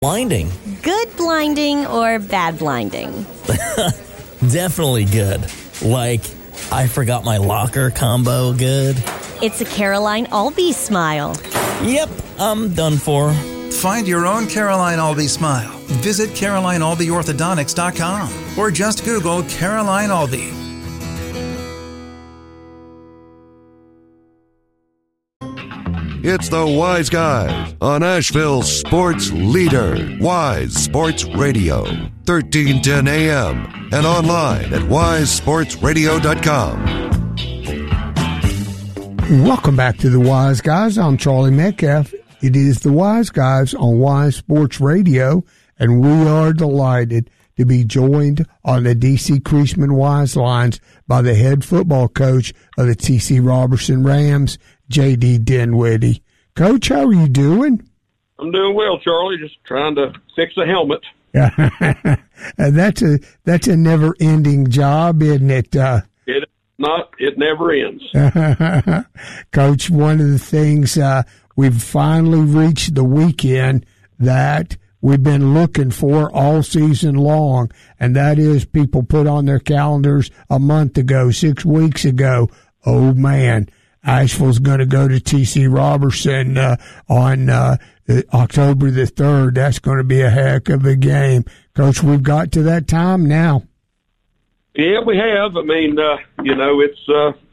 Blinding. Good blinding or bad blinding? Definitely good. Like, I forgot my locker combo good. It's a Caroline Albee smile. Yep, I'm done for. Find your own Caroline Albee smile. Visit CarolineAlbeeOrthodontics.com or just Google Caroline Albee. It's the Wise Guys on Asheville's sports leader, Wise Sports Radio, 1310 AM, and online at wisesportsradio.com. Welcome back to the Wise Guys. I'm Charlie Metcalf. It is the Wise Guys on Wise Sports Radio, and we are delighted to be joined on the D.C. Creasman Wise lines by the head football coach of the T.C. Robertson Rams, J.D. Dinwiddie. Coach, how are you doing? I'm doing well, Charlie. Just trying to fix a helmet. That's a never-ending job, isn't it? It never ends. Coach, one of the things we've finally reached the weekend that we've been looking for all season long, and that is people put on their calendars a month ago, 6 weeks ago, oh man, Asheville's going to go to T.C. Robertson on October the 3rd. That's going to be a heck of a game. Coach, we've got to that time now. Yeah, we have. I mean, it's,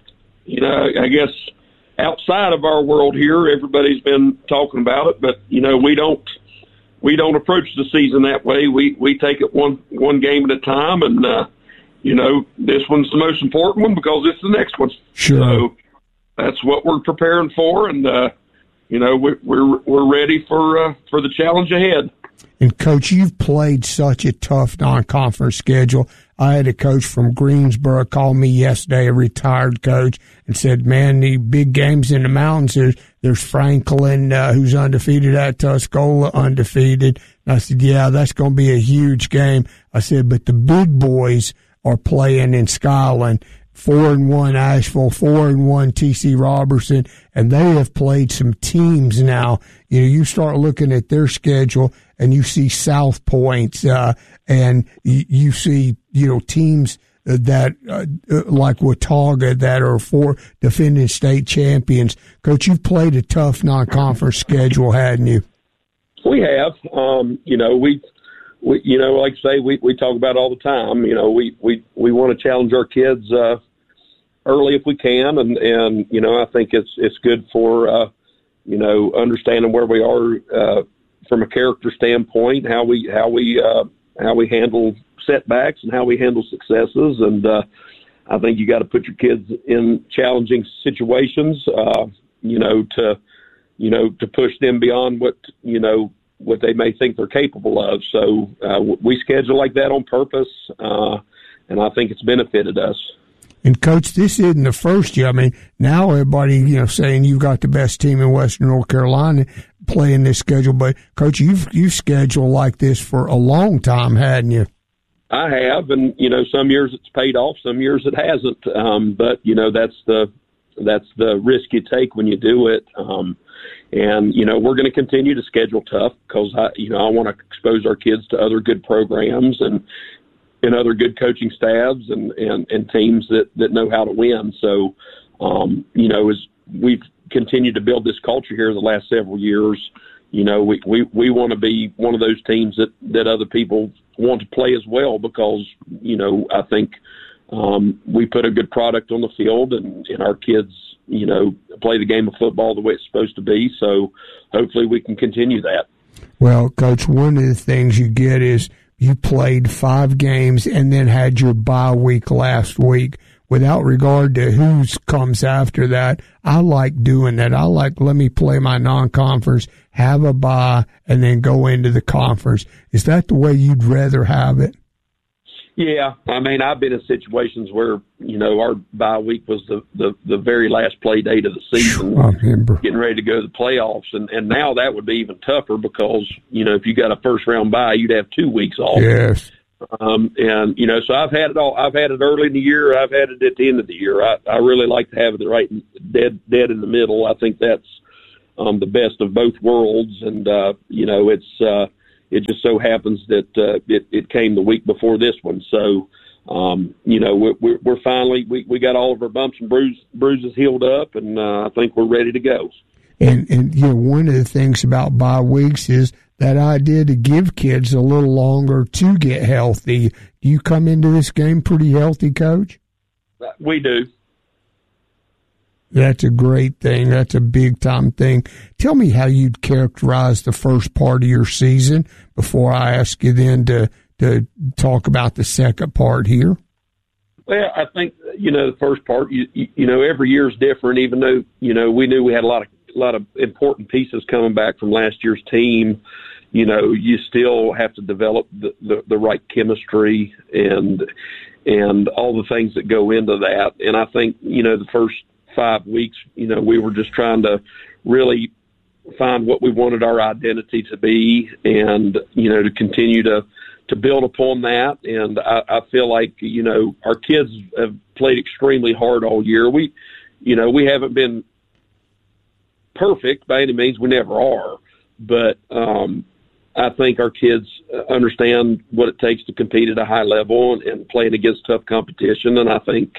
I guess outside of our world here, everybody's been talking about it, but, we don't approach the season that way. We take it one game at a time, and, this one's the most important one because it's the next one. Sure. So that's what we're preparing for, and, we're ready for the challenge ahead. And, Coach, you've played such a tough non-conference schedule. I had a coach from Greensboro call me yesterday, a retired coach, and said, man, the big games in the mountains, there's Franklin, who's undefeated at Tuscola, undefeated. And I said, yeah, that's going to be a huge game. I said, but the big boys are playing in Skyland, 4-1 Asheville, 4-1 T.C. Robertson, and they have played some teams now. You start looking at their schedule, and you see South Points, and you see, teams that like Watauga that are 4 defending state champions. Coach, you've played a tough non-conference schedule, hadn't you? We have. We like I say, we talk about it all the time. We want to challenge our kids early if we can, and I think it's good for understanding where we are from a character standpoint, how we handle setbacks and how we handle successes, and I think you got to put your kids in challenging situations, to push them beyond what they may think they're capable of. So we schedule like that on purpose, and I think it's benefited us. And, Coach, this isn't the first year. I mean, now everybody, saying you've got the best team in Western North Carolina playing this schedule. But, Coach, you've scheduled like this for a long time, hadn't you? I have, and, some years it's paid off, some years it hasn't. But, that's the risk you take when you do it. And, we're going to continue to schedule tough because, I want to expose our kids to other good programs and other good coaching staffs and teams that know how to win. So, as we've continued to build this culture here the last several years, we want to be one of those teams that other people want to play as well because, I think we put a good product on the field and our kids, play the game of football the way it's supposed to be. So hopefully we can continue that. Well, Coach, one of the things you get is you played 5 games and then had your bye week last week. Without regard to who comes after that, I like doing that. I like, let me play my non-conference, have a bye, and then go into the conference. Is that the way you'd rather have it? Yeah. I mean, I've been in situations where, our bye week was the very last play date of the season, getting ready to go to the playoffs. And now that would be even tougher because, if you got a first round bye, you'd have 2 weeks off. Yes. So I've had it all. I've had it early in the year. I've had it at the end of the year. I really like to have it right dead in the middle. I think that's the best of both worlds. And, it's it just so happens that it came the week before this one. So, we're finally we got all of our bumps and bruises healed up, and I think we're ready to go. And one of the things about bye weeks is that idea to give kids a little longer to get healthy. Do you come into this game pretty healthy, Coach? We do. That's a great thing. That's a big-time thing. Tell me how you'd characterize the first part of your season before I ask you then to talk about the second part here. Well, I think, the first part, every year is different, even though, we knew we had a lot of important pieces coming back from last year's team. You still have to develop the right chemistry and all the things that go into that. And I think, the first 5 weeks, we were just trying to really find what we wanted our identity to be and, to continue to build upon that. And I feel like, our kids have played extremely hard all year. We haven't been perfect by any means. We never are. But I think our kids understand what it takes to compete at a high level and playing against tough competition. And I think,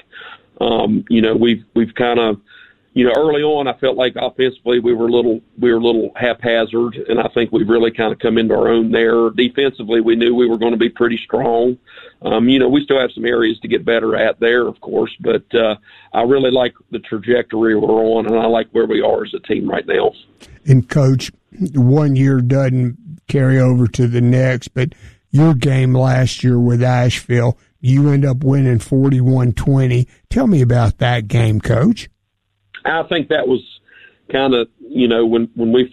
we've kind of, early on, I felt like offensively we were a little haphazard, and I think we've really kind of come into our own there. Defensively, we knew we were going to be pretty strong. We still have some areas to get better at there, of course, but I really like the trajectory we're on, and I like where we are as a team right now. And, Coach, 1 year doesn't carry over to the next, but your game last year with Asheville, you end up winning 41-20. Tell me about that game, Coach. I think that was kind of, when we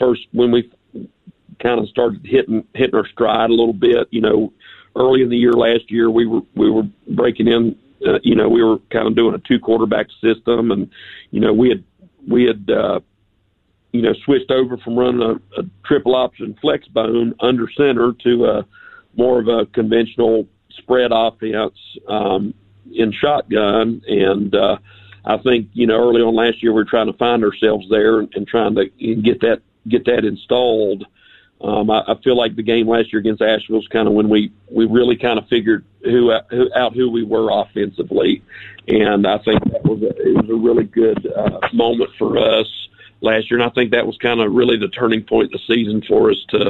kind of started hitting our stride a little bit, early in the year last year, we were breaking in, we were kind of doing a 2-quarterback system, and, we had switched over from running a triple option flex bone under center to more of a conventional spread offense in shotgun. And I think, early on last year, we were trying to find ourselves there and trying to get that installed. I feel like the game last year against Asheville was kind of when we really kind of figured who we were offensively. And I think it was a really good moment for us last year. And I think that was kind of really the turning point of the season for us to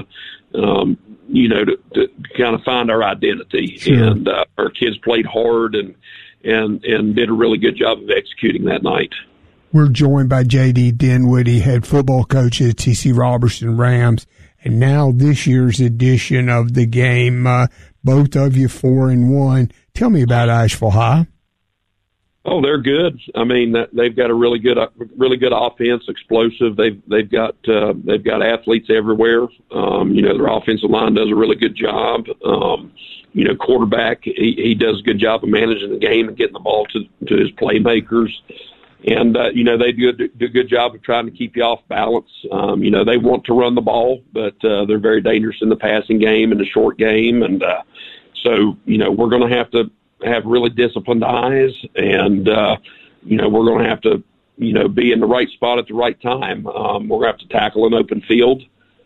kind of find our identity. Sure. And our kids played hard and did a really good job of executing that night. We're joined by J.D. Dinwiddie, head football coach at T.C. Robertson Rams, and now this year's edition of the game. Both of you 4-1. Tell me about Asheville High. Oh, they're good. I mean, they've got a really good offense, explosive. They've got athletes everywhere. Their offensive line does a really good job. Quarterback, he does a good job of managing the game and getting the ball to his playmakers. And, they do a good job of trying to keep you off balance. They want to run the ball, but they're very dangerous in the passing game and the short game. And so, we're going to have really disciplined eyes, and, we're going to have to, be in the right spot at the right time. We're going to have to tackle an open field,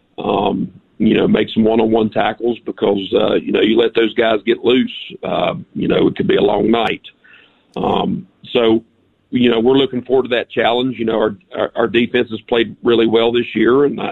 make some one-on-one tackles because, you let those guys get loose, it could be a long night. So, we're looking forward to that challenge. Our defense has played really well this year, and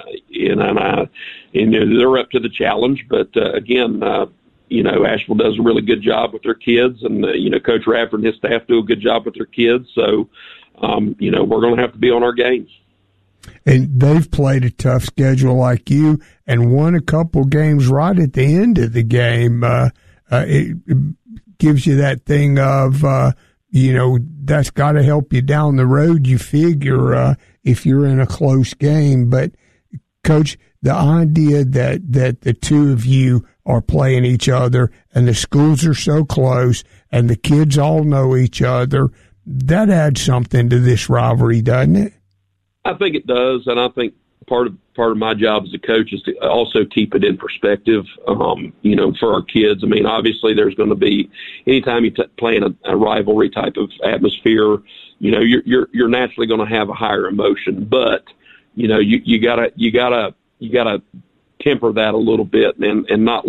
they're up to the challenge. But again, Asheville does a really good job with their kids, and Coach Radford and his staff do a good job with their kids. So, we're going to have to be on our games. And they've played a tough schedule like you, and won a couple games right at the end of the game. It gives you that thing of. That's got to help you down the road, you figure, if you're in a close game. But, Coach, the idea that the two of you are playing each other and the schools are so close and the kids all know each other, that adds something to this rivalry, doesn't it? I think it does, and I think part of my job as a coach is to also keep it in perspective, for our kids. I mean, obviously there's going to be, anytime you play in a rivalry type of atmosphere, you're naturally going to have a higher emotion, but, you gotta temper that a little bit and not